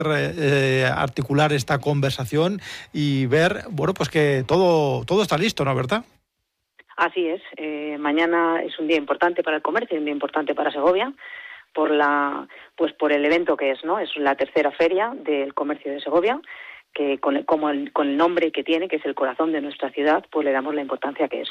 articular esta conversación y ver, bueno, pues que todo está listo, ¿no? ¿Verdad? Así es. Mañana es un día importante para el comercio, un día importante para Segovia, por el evento que es, ¿no? Es la tercera feria del comercio de Segovia, que con el nombre que tiene, que es el corazón de nuestra ciudad, pues le damos la importancia que es.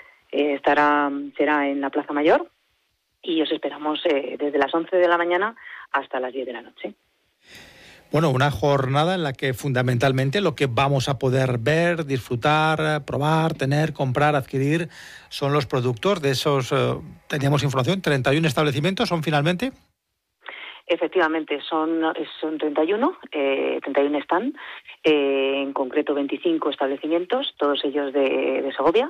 Será en la Plaza Mayor y os esperamos desde las 11 de la mañana hasta las 10 de la noche. Bueno, una jornada en la que fundamentalmente lo que vamos a poder ver, disfrutar, probar, tener, comprar, adquirir son los productos de esos, teníamos información, 31 establecimientos son finalmente. Efectivamente, son 31 están, en concreto 25 establecimientos, todos ellos de Segovia,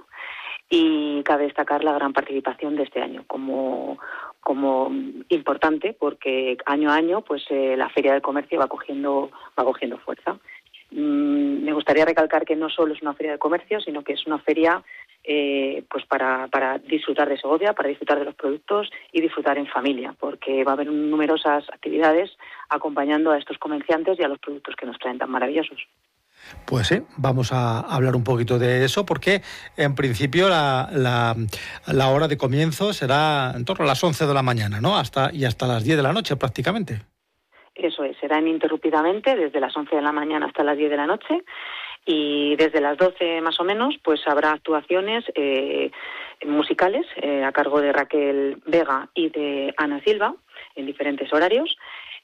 y cabe destacar la gran participación de este año como importante, porque año a año pues la Feria del Comercio va cogiendo fuerza. Me gustaría recalcar que no solo es una feria de comercio, sino que es una feria pues para disfrutar de Segovia, para disfrutar de los productos y disfrutar en familia, porque va a haber numerosas actividades acompañando a estos comerciantes y a los productos que nos traen tan maravillosos. Pues sí, vamos a hablar un poquito de eso, porque en principio la hora de comienzo será en torno a las 11 de la mañana, ¿no? Hasta las 10 de la noche prácticamente. Eso es, será ininterrumpidamente desde las 11 de la mañana hasta las 10 de la noche, y desde las 12 más o menos pues habrá actuaciones musicales a cargo de Raquel Vega y de Ana Silva en diferentes horarios.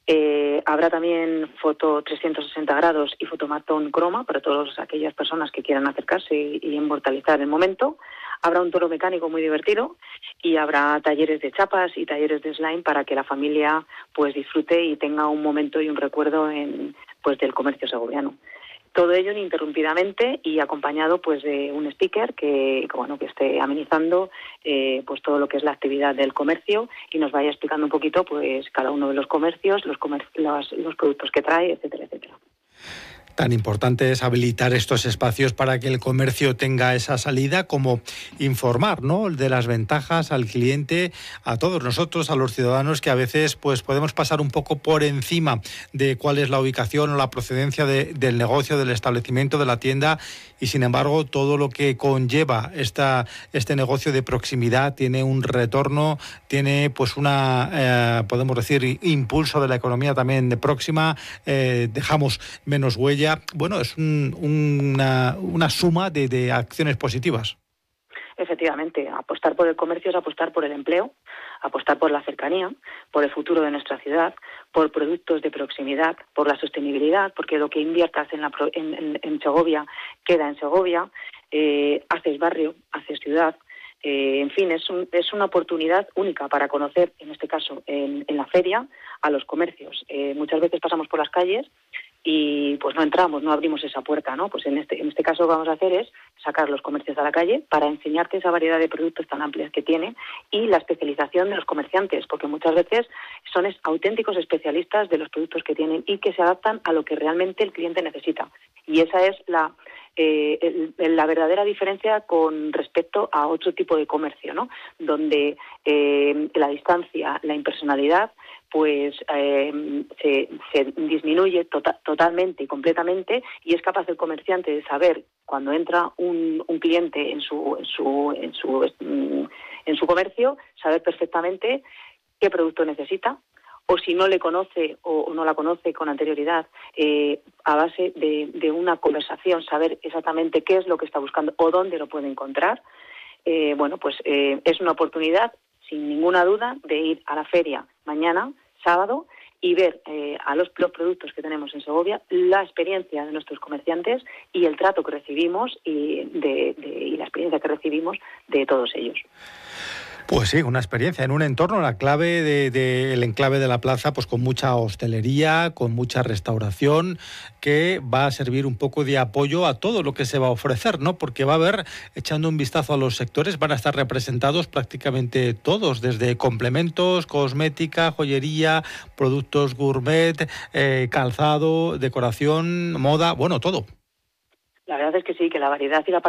Habrá también foto 360 grados y fotomatón croma para todas aquellas personas que quieran acercarse y inmortalizar el momento. Habrá un toro mecánico muy divertido y habrá talleres de chapas y talleres de slime para que la familia pues disfrute y tenga un momento y un recuerdo del comercio segoviano. Todo ello ininterrumpidamente y acompañado pues de un speaker que esté amenizando pues todo lo que es la actividad del comercio y nos vaya explicando un poquito pues cada uno de los comercios, los productos que trae, etcétera, etcétera. Tan importante es habilitar estos espacios para que el comercio tenga esa salida, como informar, ¿no?, de las ventajas al cliente, a todos nosotros, a los ciudadanos, que a veces pues podemos pasar un poco por encima de cuál es la ubicación o la procedencia del negocio, del establecimiento, de la tienda, y sin embargo todo lo que conlleva este negocio de proximidad tiene un retorno, tiene pues podemos decir, impulso de la economía también de próxima, dejamos menos huella. Bueno, es una suma de acciones positivas. Efectivamente, apostar por el comercio es apostar por el empleo, apostar por la cercanía, por el futuro de nuestra ciudad, por productos de proximidad, por la sostenibilidad, porque lo que inviertas en Segovia queda en Segovia, haces barrio, haces ciudad. En fin, es una oportunidad única para conocer, en este caso, en la feria, a los comercios. Muchas veces pasamos por las calles y pues no entramos, no abrimos esa puerta, ¿no? Pues en este caso lo que vamos a hacer es sacar los comercios a la calle para enseñarte esa variedad de productos tan amplias que tiene y la especialización de los comerciantes, porque muchas veces son auténticos especialistas de los productos que tienen y que se adaptan a lo que realmente el cliente necesita. Y esa es la verdadera diferencia con respecto a otro tipo de comercio, ¿no?, donde la distancia, la impersonalidad pues se disminuye totalmente y completamente, y es capaz el comerciante de saber cuando entra un cliente en su comercio, saber perfectamente qué producto necesita, o si no le conoce o no la conoce con anterioridad, a base de una conversación, saber exactamente qué es lo que está buscando o dónde lo puede encontrar. Es una oportunidad, sin ninguna duda, de ir a la feria mañana, sábado, y ver a los productos que tenemos en Segovia, la experiencia de nuestros comerciantes y el trato que recibimos y la experiencia que recibimos de todos ellos. Pues sí, una experiencia en un entorno, la clave del enclave de la plaza, pues con mucha hostelería, con mucha restauración, que va a servir un poco de apoyo a todo lo que se va a ofrecer, ¿no? Porque va a haber, echando un vistazo a los sectores, van a estar representados prácticamente todos, desde complementos, cosmética, joyería, productos gourmet, calzado, decoración, moda, bueno, todo. La verdad es que sí, que la variedad y la